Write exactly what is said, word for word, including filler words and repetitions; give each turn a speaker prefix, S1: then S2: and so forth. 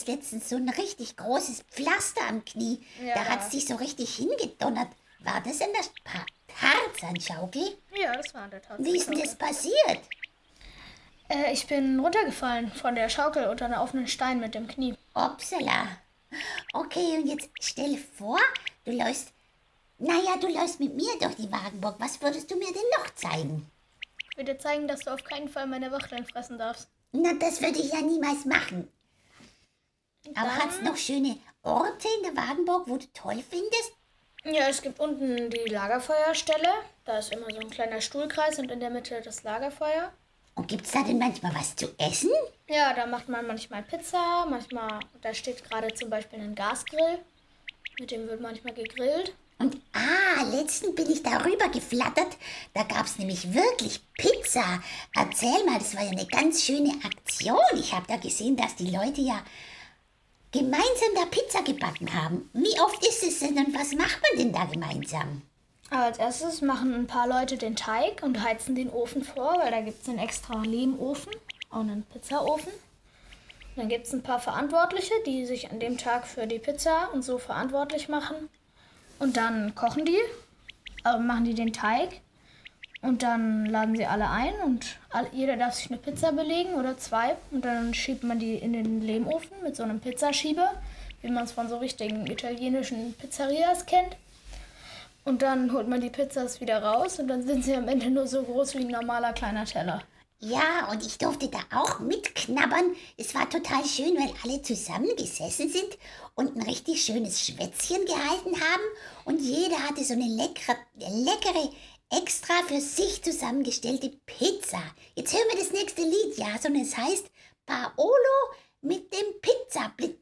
S1: letztens so ein richtig großes Pflaster am Knie.
S2: Ja.
S1: Da hat's dich so richtig hingedonnert. War das in der Pa- Tarzanschaukel?
S2: Ja, das war an der Tatsache.
S1: Wie ist denn das passiert?
S2: Äh, ich bin runtergefallen von der Schaukel unter einem offenen Stein mit dem Knie.
S1: Upsala. Okay, und jetzt stell vor, du läufst, naja, du läufst mit mir durch die Wagenburg. Was würdest du mir denn noch zeigen?
S2: Ich will dir zeigen, dass du auf keinen Fall meine Wachteln fressen darfst.
S1: Na, das würde ich ja niemals machen. Aber
S2: Dann-
S1: hat's noch schöne Orte in der Wagenburg, wo du toll findest?
S2: Ja, es gibt unten die Lagerfeuerstelle. Da ist immer so ein kleiner Stuhlkreis und in der Mitte das Lagerfeuer.
S1: Und gibt's da denn manchmal was zu essen?
S2: Ja, da macht man manchmal Pizza, manchmal, da steht gerade zum Beispiel ein Gasgrill. Mit dem wird manchmal gegrillt.
S1: Und ah, letztens bin ich darüber geflattert. Da gab's nämlich wirklich Pizza. Erzähl mal, das war ja eine ganz schöne Aktion. Ich habe da gesehen, dass die Leute ja gemeinsam da Pizza gebacken haben. Wie oft ist es denn und was macht man denn da gemeinsam?
S2: Aber als erstes machen ein paar Leute den Teig und heizen den Ofen vor, weil da gibt es einen extra Lehmofen und einen Pizzaofen. Dann gibt es ein paar Verantwortliche, die sich an dem Tag für die Pizza und so verantwortlich machen. Und dann kochen die, äh, machen die den Teig und dann laden sie alle ein und all, jeder darf sich eine Pizza belegen oder zwei. Und dann schiebt man die in den Lehmofen mit so einem Pizzaschieber, wie man es von so richtigen italienischen Pizzerias kennt. Und dann holt man die Pizzas wieder raus und dann sind sie am Ende nur so groß wie ein normaler kleiner Teller.
S1: Ja, und ich durfte da auch mitknabbern. Es war total schön, weil alle zusammengesessen sind und ein richtig schönes Schwätzchen gehalten haben. Und jeder hatte so eine leckere, leckere, extra für sich zusammengestellte Pizza. Jetzt hören wir das nächste Lied, ja, sondern es heißt Paolo mit dem Pizzablitz.